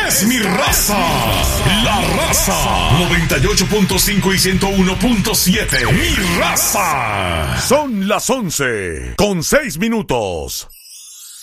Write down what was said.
es mi raza. La Raza 98.5 y 101.7. Mi raza. Son las 11:06.